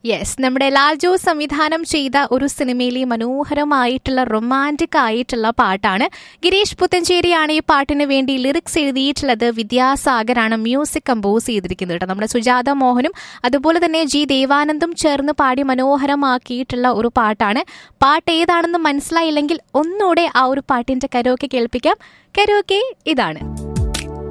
Yes, നമ്മുടെ ലാൽജോ സംവിധാനം ചെയ്ത ഒരു സിനിമയിലെ മനോഹരമായിട്ടുള്ള റൊമാൻറ്റിക് ആയിട്ടുള്ള പാട്ടാണ്. ഗിരീഷ് പുത്തഞ്ചേരിയാണ് ഈ പാട്ടിന് വേണ്ടി ലിറിക്സ് എഴുതിയിട്ടുള്ളത്. വിദ്യാസാഗറാണ് മ്യൂസിക് കമ്പോസ് ചെയ്തിരിക്കുന്നത് കേട്ടോ. നമ്മുടെ സുജാത മോഹനും അതുപോലെ തന്നെ ജി ദേവാനന്ദും ചേർന്ന് പാടി മനോഹരമാക്കിയിട്ടുള്ള ഒരു പാട്ടാണ്. പാട്ട് ഏതാണെന്ന് മനസ്സിലായില്ലെങ്കിൽ ഒന്നുകൂടെ ആ ഒരു പാട്ടിന്റെ കരോക്കെ കേൾപ്പിക്കാം. കരോക്കെ ഇതാണ്.